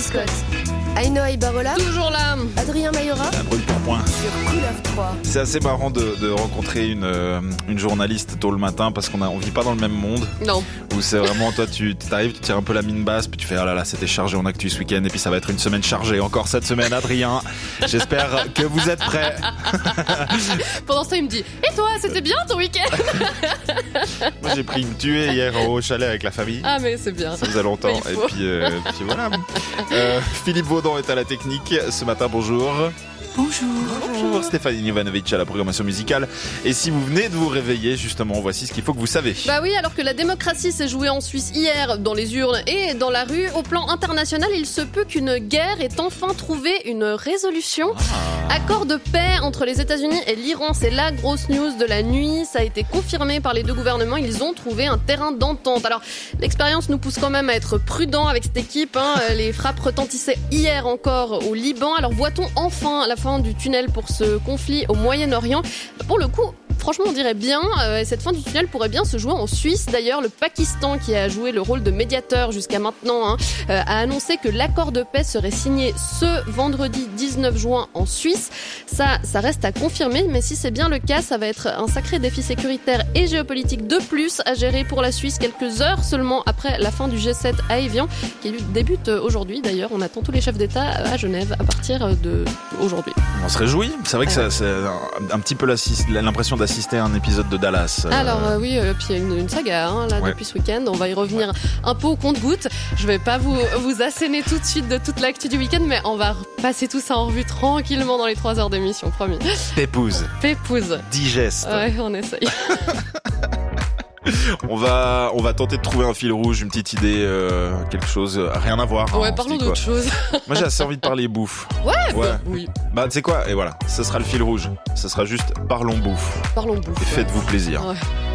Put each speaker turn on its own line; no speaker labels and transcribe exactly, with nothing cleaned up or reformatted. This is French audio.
Scott, Ainoa Ibarola,
toujours là,
Adrien Mayora,
La brûle pour point.
sur Couleur trois.
C'est assez marrant de, de rencontrer une, euh, une journaliste tôt le matin parce qu'on a, on vit pas dans le même monde.
Non.
Où c'est vraiment, toi, tu t'arrives, tu tires un peu la mine basse, puis tu fais, oh là là, c'était chargé en actu ce week-end, et puis ça va être une semaine chargée encore cette semaine, Adrien. J'espère que vous êtes prêts.
Pendant ce temps, il me dit, et toi, c'était bien ton week-end?
Moi, j'ai pris une tuée hier au chalet avec la famille.
Ah, mais c'est bien.
Ça faisait longtemps.
Il
Et
faut.
puis, euh, puis voilà. Euh, Philippe Vaudan est à la technique ce matin. Bonjour.
Bonjour.
Bonjour. Stéphanie Jovanovic à la programmation musicale. Et si vous venez de vous réveiller, justement, voici ce qu'il faut que vous savez.
Bah oui, alors que la démocratie s'est jouée en Suisse hier dans les urnes et dans la rue, au plan international, il se peut qu'une guerre ait enfin trouvé une résolution.
Ah.
Accord de paix entre les États-Unis et l'Iran, c'est la grosse news de la nuit. Ça a été confirmé par les deux gouvernements. Ils ont trouvé un terrain d'entente. Alors, l'expérience nous pousse quand même à être prudents avec cette équipe. Hein. Les frappes retentissaient hier encore au Liban. Alors, voit-on enfin la fin du tunnel pour ce conflit au Moyen-Orient? Pour le coup, franchement, on dirait bien. Euh, cette fin du tunnel pourrait bien se jouer en Suisse. D'ailleurs, le Pakistan, qui a joué le rôle de médiateur jusqu'à maintenant, hein, euh, a annoncé que l'accord de paix serait signé ce vendredi dix-neuf juin en Suisse. Ça, ça reste à confirmer, mais si c'est bien le cas, ça va être un sacré défi sécuritaire et géopolitique de plus à gérer pour la Suisse, quelques heures seulement après la fin du G sept à Évian, qui débute aujourd'hui. D'ailleurs, on attend tous les chefs d'État à Genève à partir d'aujourd'hui.
On se réjouit. C'est vrai que ça, c'est un, un petit peu l'impression d'assister à un épisode de Dallas. Euh...
Alors euh, oui, euh, puis il y a une, une saga hein, là,
Ouais.
depuis ce week-end. On va y revenir un peu au compte-gouttes. Je vais pas vous, vous asséner tout de suite de toute l'actu du week-end, mais on va passer tout ça en revue tranquillement dans les trois heures d'émission, promis.
Pépouze.
Pépouze.
Digeste.
Ouais, on essaye.
On va, on va tenter de trouver un fil rouge, une petite idée, euh, quelque chose, euh, rien à voir. hein,
Ouais,
on se
parlons
dit
d'autre
quoi.
chose.
Moi, j'ai assez envie de parler bouffe.
Ouais,
Ouais.
bah, oui.
Bah, tu sais quoi? Et voilà, ce sera le fil rouge. Ce sera juste parlons bouffe.
Parlons bouffe.
Et faites-vous plaisir.
Ouais.